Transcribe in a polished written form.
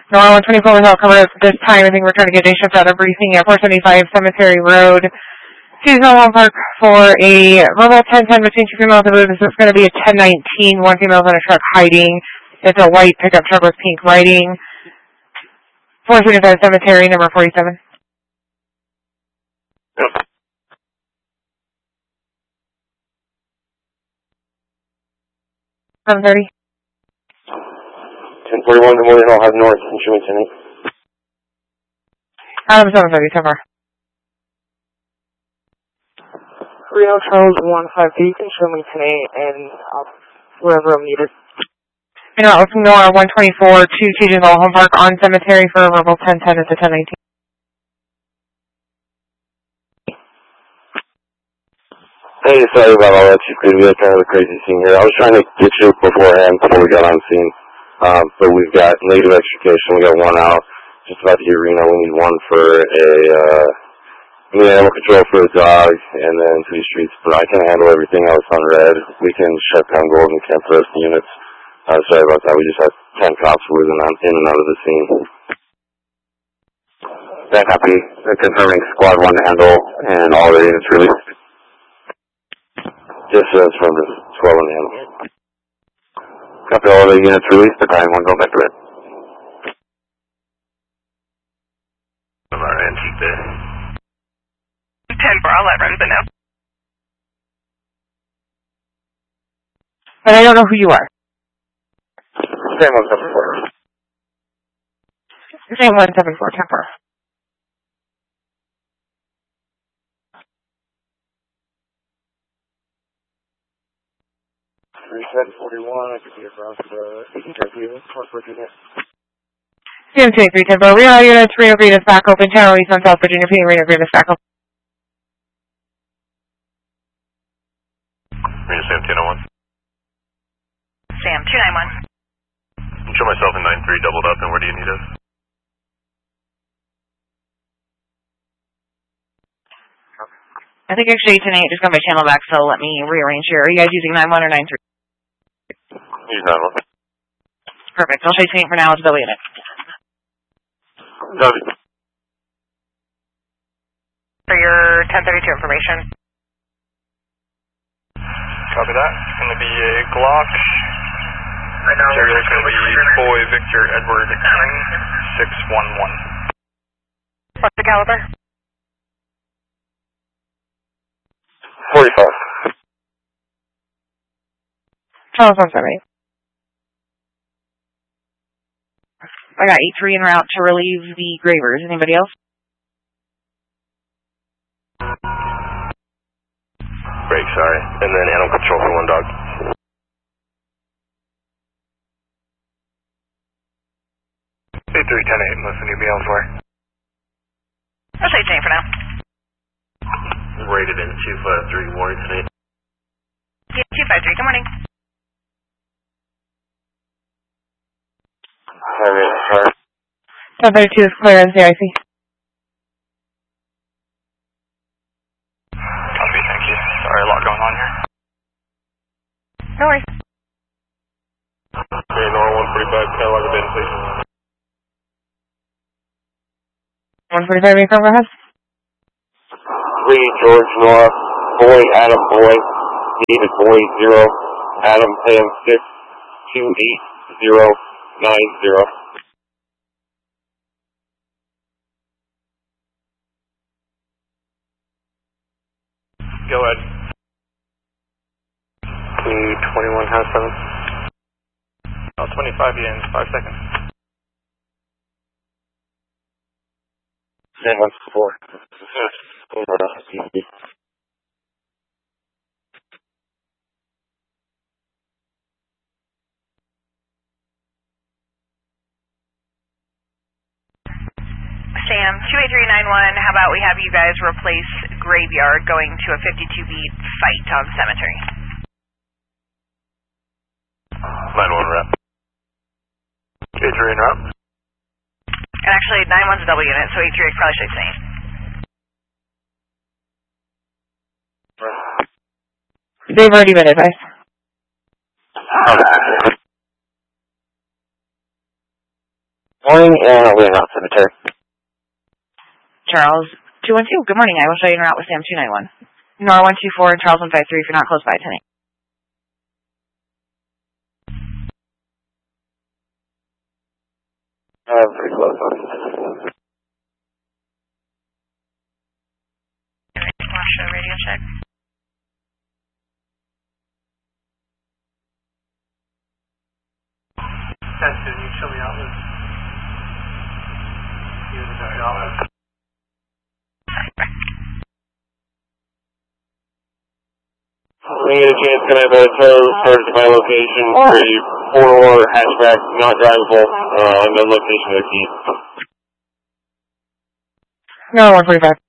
No, 124 without cover at this time. I think we're trying to get day shift out of briefing at 475 Cemetery Road. Seasonal Home Park for a verbal 1010 between two females. I believe this is going to be a 1019. One female's in a truck hiding. It's a white pickup truck with pink writing. 475 Cemetery, number 47. 7:30. 1041, good morning, I'll have North, Insurance Center. Adam 7:30, so far. Reno Charles 153, you can show me today and wherever I'm needed. You know, Nora 124 to Seasonal Home Park on Cemetery for a verbal 1010 at the 1019. Hey, sorry about all that, Chief. We had kind of a crazy scene here. I was trying to get you beforehand before we got on scene. But we've got native extrication. We got one out just about to get Reno. We need one for we need animal control for a dog, and then 3 streets. But I can handle everything else on red. We can shut down gold and cancel the rest of the units. Sorry about that. We just had 10 cops whizzing in and out of the scene. That copy. Confirming squad 1 to handle and all the units released. Just from the squad 1 to handle. Copy all the units released, the time 1 going back to red. Alright, keep it. 10 for, I'll let Remsen know. But I don't know who you are. Same 174. Same 174, Temper. Reset 41, I could be across the interview. CM 23 Tempo, Reno units, Reno Green is back open. Channel East on South Virginia, P. Reno Green is back open. Reno Sam 291. Sam 291. Show myself in 93 doubled up, and where do you need us? I think actually tonight just got my channel back, so let me rearrange here. Are you guys using 91 or 93? Use 91. Perfect. I'll show you tonight for now. It's Bill unit. Copy. For your 1032 information. Copy that. It's going to be a Glock. Serial is going to be Boy Victor Edward King 611. What's the caliber? 45. Charles 178. I got 8-3 en route to relieve the Gravers. Anybody else? Break, sorry. And then animal control for 1 dog. 8310-8, unless anybody else were. I'll show you tonight for now. Rated in 253 Warrington 8. Yeah, 253. Good morning. Sorry. 1032 is clear in CIC. Copy, thank you. Sorry, a lot going on here. No worries. Okay, Nora 145, catalog of bin, please. 145, you come, go ahead. 3, George Nora, Boy, Adam, Boy, David, Boy, 0, Adam, Pam, 6, 2, 8, 0, 9, 0. Go ahead. 21 has 7. I'll 25 you in 5 seconds. 10-4. Sam 28391. How about we have you guys replace Graveyard going to a 52-beat fight on Cemetery? 9-1 rep. 83 in rep. And actually, 91's a double unit, so 83 probably should say. They've already been advised. Morning, and we're not cemetery. Charles 212, good morning. I will show you en route with Sam 291. Nora 124 and Charles 153 if you're not close by tonight. Pretty close. Radio check. Tested, you show me outlets. Here's the outlets. When you get a chance, can I have a tow towards my location for a 4-door hatchback, not drivable, no location of the key. No, 145.